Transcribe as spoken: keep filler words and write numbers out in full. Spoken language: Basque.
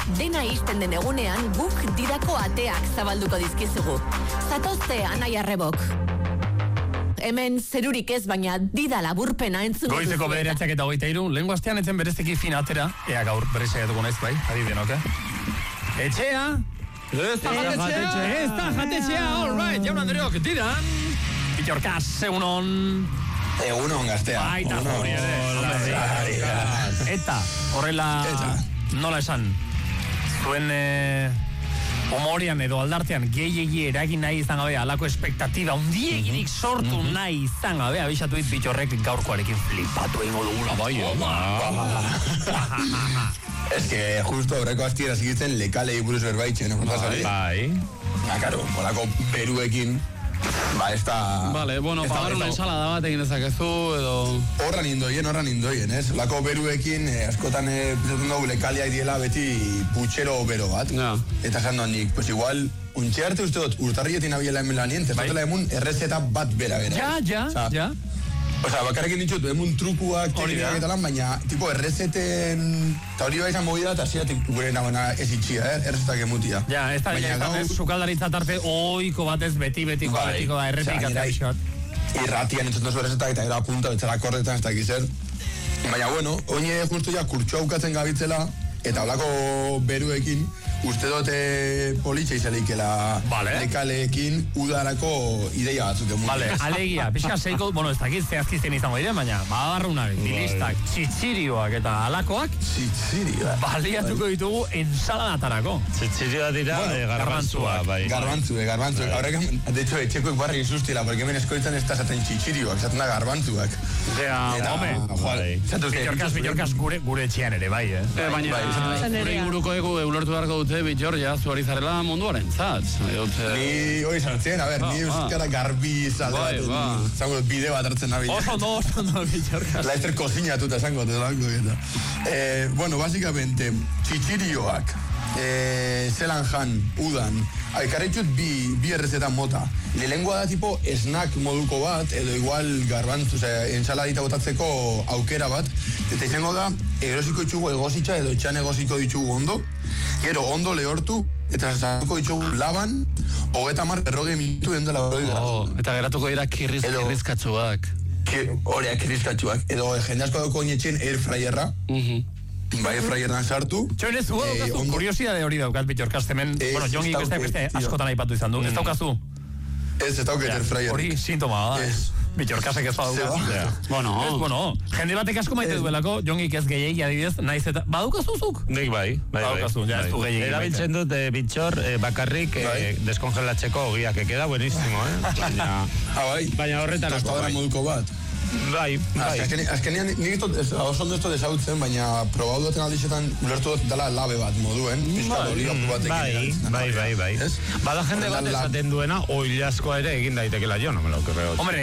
dena isten den egunean guk didako ateak zabalduko dizkizugu. Zatozte Anai Arrebok. Hemen zerurik ez, baina dida laburpena entzun. Goizeko bederatziak eta hogeita hiru, lehengo astean etzen berezeki fin atera. Ea gaur berezaiatuko naiz, bai? Adibideen, oke? Etxea! Ez da jatetxea! Ez da jatetxea, all right, jaun Andreok, didan! Bitxorkaz, egunon! Egunon, gaztea. Baita zuri ere. Eta, horrela, nola esan, zuen humorian edo aldartean gehiegi eragin nahi izan gabe, alako espektatiba undiegirik sortu nahi izan gabe, abixatu dit bitxorrek gaurkoarekin flipatu ingo dugula. Bai, Ez que justo horreko astiera zigitzen lekalei buruz berbaitzen. Bai, bai. Ja, karo, horako Peruekin, ba, ez da... Vale, bueno, pagar una ensalada bat egin dezakezu, edo... Horran indoien, horran indoien, ez? Lako Peruekin, eh, askotan eh, pizatzen dugu lekaliak diela beti putxero bero bat. Ja. Eta jando handik, pues igual, untxe arte uste dut, urtarrietin abiela hemen lanien, tezatela emun errezeta bat bera bera. Ja, ja, o sea, ja. Osa, bakarrekin ditut, emun trukuak, teknikak eta lan, baina, tipo, errezeten... Eta hori baizan movida, eta ziatik gure nagoena ez itxia, eh? Errezetak emutia. Ja, ez da, ja, ez sukaldaritza tarte oiko batez beti-betiko, bai, betiko da, errepikatzea pixot. Irratian entzun dozu errezetak eta era punta, betzara korretan, ez dakiz zer. Baina, bueno, oine justu ja kurtsu aukatzen gabitzela, eta holako beruekin, uste dote politxe izalikela vale. Lekaleekin udarako ideia batzuk. Vale, alegia, pixka seiko, bueno, ez dakit zehazkizten izango diren, baina bagarrunak, bilistak, txitsirioak eta alakoak txitsirioak baliatuko ditugu ensaladatarako. Txitsirioak dira bueno, eh, garbantzua, bai. Garbantzue, garbantzue. Horrek, de hecho, etxekoek barri izustila, porque hemen eskoitzan ez da zaten txitsirioak, zaten da garbantuak. Ea, home, bitxorkaz, bitxorkaz gure, gure etxean ere, bai, eh? E, baina, gure inguruko egu ulertu beharko dute, bitxor, ja, zuari zarela munduaren zat. Ni, hori sartzen, a ber, ni euskara garbi izalde bat, zango bide bat hartzen nabil. Oso no, oso no, bitxorkaz. Laizter kozinatuta zango, telango, eta. Eh, bueno, básicamente, txitsirioak, eh, zelan jan, udan, aikarretxut bi, bi errezetan mota. Lehengoa da tipo snack moduko bat, edo igual garbantzu, osea, ensaladita botatzeko aukera bat, eta izango da, erosiko ditugu egositza edo etxan egosiko ditugu ondo, gero ondo lehortu, eta zartuko ditugu laban, hogeta mar berroge minutu dendela hori da. Oh, eta geratuko dira kirriz, edo, kirrizkatzuak. Horiak kirrizkatzuak. Edo jende asko duko oinetxen airfryerra. Uh-huh. Bai, fraierran sartu. Txoen ez dugu, eh, ondo... kuriosidade hori daukat bitxorkaz, hemen, eh, bueno, Jongi beste beste askotan aipatu izan du. Ez daukazu? Ez, ez dauket airfryer. Hori sintoma da, ez. Bitxorkazek ez badauka. Bueno, ez, bueno, jende batek asko maite duelako, Jongik ez gehiagi adibidez, naiz eta, badukazuzuk? Nik bai, bai, badukazu, ja, ez du gehiagi. Erabiltzen dut bitxor bakarrik deskongelatzeko ogiak, ekeda buenísimo, eh? Bai, baina horretan tostadora moduko bat. Bai, bai. Azkenean, nik oso ondo esto desautzen, baina probau duten aldixetan ulertu dut dela labe bat moduen, pizkat oliga batekin. Bai, bai, bai, bai. Bada jende bat esaten duena, oilazkoa ere egin daitekela, jo, no me lo creo. Hombre,